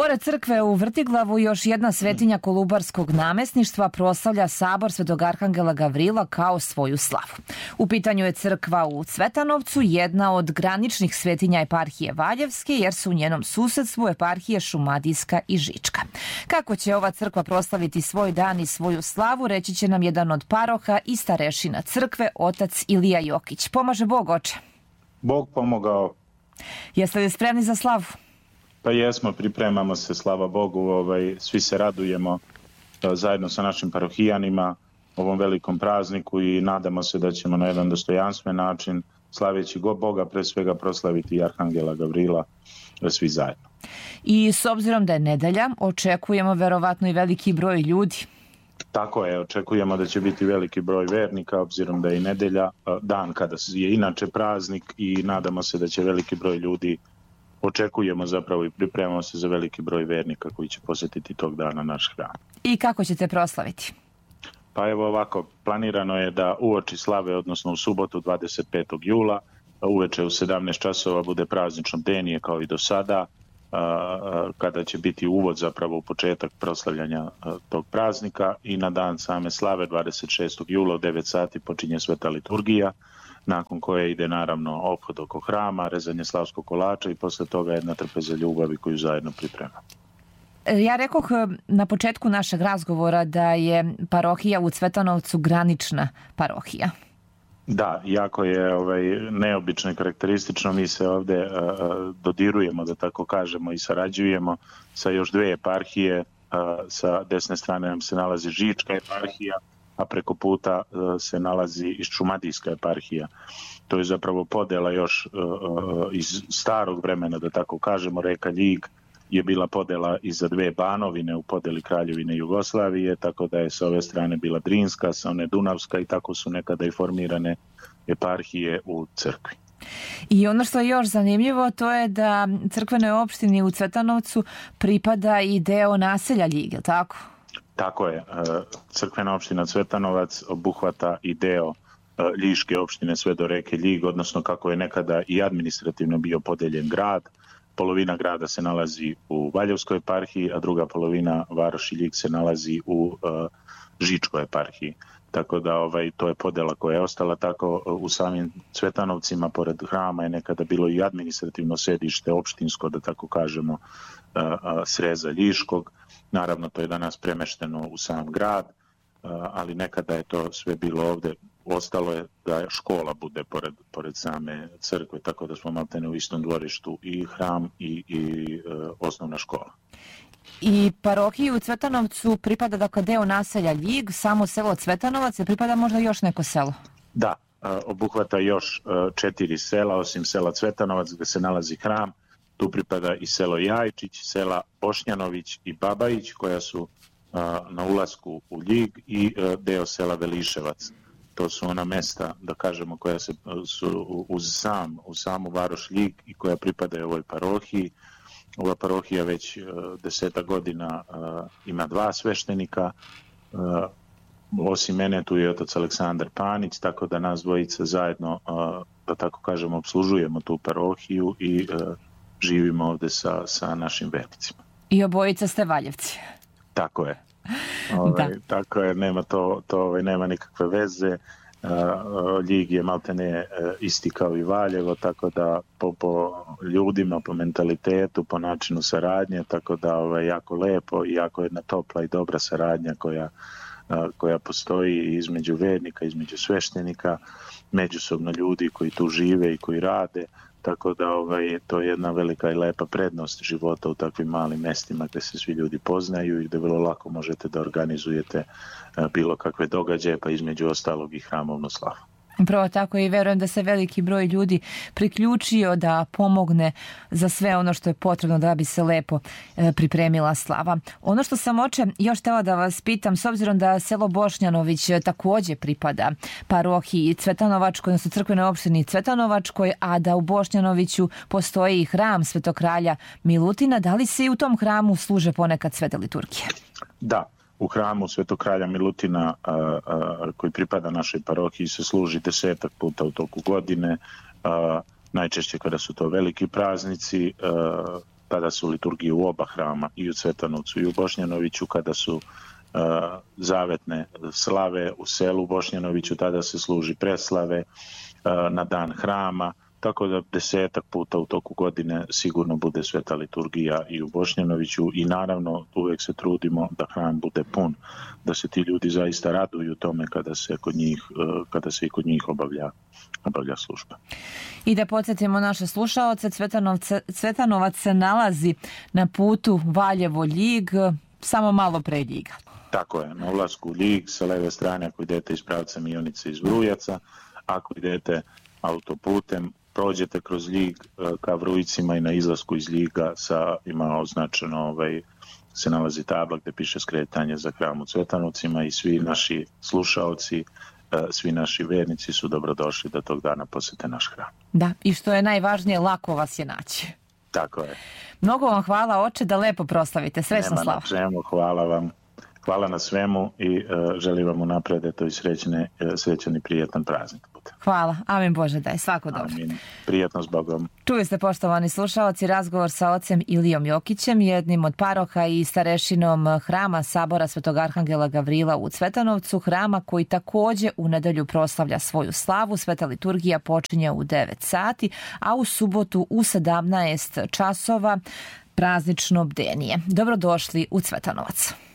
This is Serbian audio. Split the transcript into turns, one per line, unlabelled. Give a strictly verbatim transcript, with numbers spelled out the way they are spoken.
Pored crkve u Vrtiglavu, još jedna svetinja Kolubarskog namesništva proslavlja sabor Svetog Arhangela Gavrila kao svoju slavu. U pitanju je crkva u Cvetanovcu, jedna od graničnih svetinja eparhije Valjevske, jer su u njenom susedstvu eparhije Šumadijska i Žička. Kako će ova crkva proslaviti svoj dan i svoju slavu, reći će nam jedan od paroha i starešina crkve, otac Ilija Jokić. Pomaže Bog, oče.
Bog pomogao.
Jeste li spremni za slavu?
Pa jesmo, pripremamo se, slava Bogu, ovaj, svi se radujemo zajedno sa našim parohijanima ovom velikom prazniku i nadamo se da ćemo na jedan dostojanstven način, slaveći go Boga, pre svega proslaviti i Arhangela Gavrila, svi zajedno.
I s obzirom da je nedelja, očekujemo verovatno i veliki broj ljudi.
Tako je, očekujemo da će biti veliki broj vernika, obzirom da je i nedelja, dan kada je inače praznik, i nadamo se da će veliki broj ljudi, očekujemo zapravo i pripremamo se za veliki broj vernika koji će posjetiti tog dana naš hram.
I kako ćete proslaviti?
Pa evo ovako, planirano je da uoči slave, odnosno u subotu dvadeset petog jula, uveče u sedamnaest časova bude praznično bdenije kao i do sada, kada će biti uvod zapravo u početak proslavljanja tog praznika, i na dan same slave dvadeset šestog jula u devet sati počinje sveta liturgija, nakon koje ide naravno ophod oko hrama, rezanje slavskog kolača i posle toga jedna trpeza ljubavi koju zajedno pripremamo.
Ja rekoh na početku našeg razgovora da je parohija u Cvetanovcu granična parohija.
Da, jako je ovaj, neobično i karakteristično. Mi se ovde a, dodirujemo, da tako kažemo, i sarađujemo sa još dve eparhije. A, sa desne strane nam se nalazi Žička eparhija, a preko puta a, se nalazi i Šumadijska eparhija. To je zapravo podela još a, a, iz starog vremena, da tako kažemo. Reka Ljig je bila podela i za dve banovine u podeli Kraljevine Jugoslavije, tako da je sa ove strane bila Drinska, sa one Dunavska, i tako su nekada i formirane eparhije u crkvi.
I ono što je još zanimljivo, to je da crkvenoj opštini u Cvetanovcu pripada i deo naselja Ljig, je li tako?
Tako je. Crkvena opština Cvetanovac obuhvata i deo Ljiške opštine sve do reke Ljig, odnosno kako je nekada i administrativno bio podeljen grad. Polovina grada se nalazi u Valjevskoj eparhiji, a druga polovina, varoši Ljig, se nalazi u uh, Žičkoj eparhiji. Tako da ovaj, to je podela koja je ostala tako. U samim Cvetanovcima, pored hrama, je nekada bilo i administrativno sedište opštinsko, da tako kažemo, uh, uh, sreza Ljiškog. Naravno, to je danas premešteno u sam grad, uh, ali nekada je to sve bilo ovde. Ostalo je da škola bude pored, pored same crkve, tako da smo maltene u istom dvorištu i hram i, i e, osnovna škola.
I parohiji u Cvetanovcu pripada dakle deo naselja Ljig, samo selo Cvetanovac, je pripada možda još neko selo?
Da, e, obuhvata još e, četiri sela, osim sela Cvetanovac gde se nalazi hram. Tu pripada i selo Jajčić, sela Bošnjanović i Babajić, koja su e, na ulasku u Ljig, i e, deo sela Veliševac. To su ona mesta, da kažemo, koja se, su uz, sam, uz samu varoš Ljig i koja pripadaju ovoj parohiji. Ova parohija već uh, deseta godina uh, ima dva sveštenika. Uh, osim mene tu je otac Aleksandar Panić, tako da nas dvojica zajedno, uh, da tako kažemo, obslužujemo tu parohiju i uh, živimo ovde sa, sa našim vernicima.
I obojica ste Valjevci.
Tako je. Ovaj, tako je, nema to, to ovaj, nema nikakve veze. Uh, Ljig je maltene uh, isti kao i Valjevo, tako da po, po ljudima, po mentalitetu, po načinu saradnje, tako da ovaj, jako lepo i jako jedna topla i dobra saradnja koja, uh, koja postoji između vernika, između sveštenika, međusobno ljudi koji tu žive i koji rade. Tako da ovaj, to je jedna velika i lepa prednost života u takvim malim mestima gde se svi ljudi poznaju i gde vrlo lako možete da organizujete bilo kakve događaje, pa između ostalog i hramovnu slavu.
Pravo tako, i verujem da se veliki broj ljudi priključio da pomogne za sve ono što je potrebno da bi se lepo e, pripremila slava. Ono što sam, oče, još htjela da vas pitam, s obzirom da selo Bošnjanović takođe pripada parohiji Cvetanovačkoj, odnosno crkvenoj opštini Cvetanovačkoj, a da u Bošnjanoviću postoji i hram Svetog kralja Milutina, da li se i u tom hramu služe ponekad svete liturgije?
Da. U hramu Svetog kralja Milutina, a, a, koji pripada našoj parohiji, se služi desetak puta u toku godine, a, najčešće kada su to veliki praznici, a, tada su liturgije u oba hrama, i u Cvetanovcu i u Bošnjanoviću, kada su uh, zavetne slave u selu Bošnjanoviću, tada se služi preslave uh, na dan hrama, tako da desetak puta u toku godine sigurno bude sveta liturgija i u Bošnjanoviću i naravno uvijek se trudimo da hram bude pun, da se ti ljudi zaista raduju tome kada se kod njih, kada se i kod njih obavlja, obavlja služba.
I da podsjetimo naše slušaoce, Cvetanovac se nalazi na putu Valjevo-Ljig, samo malo pre Ljiga.
Tako je, na ulasku u Ljig sa leve strane ako idete iz pravca Mionice iz Vrujaca, ako idete autoputem, prođete kroz Ljig ka Vrujcima i na izlasku iz Ljiga sa, ima označeno, ovaj, se nalazi tabla gdje piše skretanje za hram u Cvetanovcima i svi naši slušaoci, svi naši vernici su dobrodošli da tog dana posjete naš hram.
Da, i što je najvažnije, lako vas je naći.
Tako je.
Mnogo vam hvala, oče, da lepo proslavite. Srećna slava.
Nema na čemu, hvala vam. Hvala na svemu i uh, želim vam unapred eto i srećne, uh, srećan i prijetan praznik.
Hvala. Amin Bože daj. Svako dobro.
Amin. Prijetno s Bogom.
Čuli ste, poštovani slušalci, razgovor sa ocem Ilijom Jokićem, jednim od paroha i starešinom hrama Sabora Svetog Arhangela Gavrila u Cvetanovcu, hrama koji također u nedelju proslavlja svoju slavu. Sveta liturgija počinje u devet sati, a u subotu u sedamnaest časova praznično bdenije. Dobrodošli u Cvetanovac.